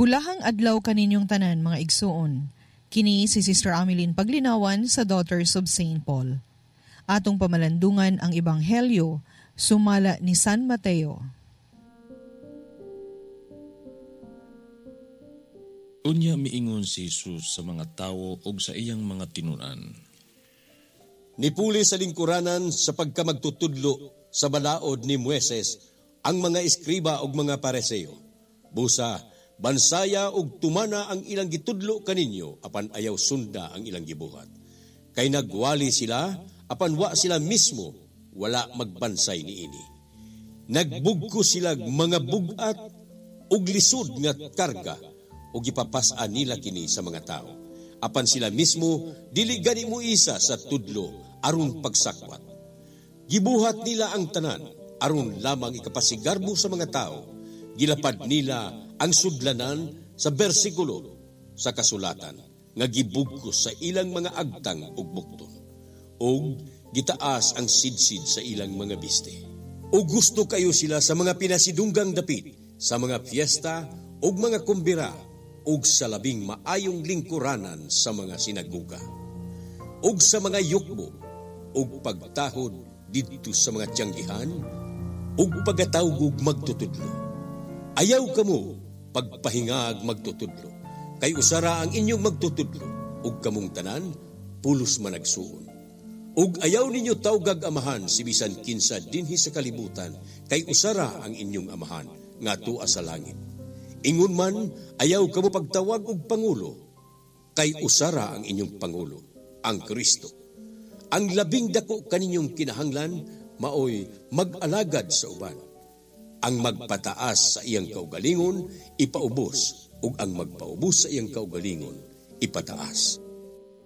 Bulahang adlaw kaninyong tanan mga igsuon. Kini si Sister Ameline Paglinawan sa Daughters of St. Paul. Atong pamalandungan ang Ebanghelyo, sumala ni San Mateo. Unya miingon si Jesus sa mga tao o sa iyang mga tinunan. Nipuli sa lingkuranan sa pagkamagtutudlo sa balaod ni Moises ang mga eskriba o mga pareseyo. Busa, bansaya og tumana ang ilang gitudlo kaninyo apan ayaw sunda ang ilang gibuhat. Kay nagwali sila apan wa sila mismo wala magbansay niini. Nagbugko sila mga bugat ug lisod nga karga ug ipapasa nila kini sa mga tao. Apan sila mismo dili gani mo isa sa tudlo aron pagsakwat. Gibuhat nila ang tanan aron lamang ikapasigarbo sa mga tao. Gilapad nila ang sudlanan sa bersikulo sa kasulatan nga gibugkos sa ilang mga agtang ug bukton. Og gitaas ang sidsid sa ilang mga biste. O gusto kayo sila sa mga pinasidunggang dapit, sa mga fiesta ug mga kumbira, ug sa labing maayong lingkuranan sa mga sinaguga. Ug sa mga yukbo, ug pagtahod didto sa mga tiyanggihan, ug pagatawgog magtutudlo. Ayaw kamo pagpahingag magtutudlo, kay usara ang inyong magtutudlo, ug kamong tanan, pulos managsuon. Ug ayaw ninyo tawgag amahan si bisan kinsa dinhi sa kalibutan, kay usara ang inyong amahan nga tua sa langit. Ingon man, ayaw kamo pagtawag og pangulo, kay usara ang inyong pangulo, ang Kristo. Ang labing dako kaninyong kinahanglan, maoy mag-alagad sa uban. Ang magpataas sa iyang kaugalingon, ipaubos, ug ang magpaubos sa iyang kaugalingon, ipataas.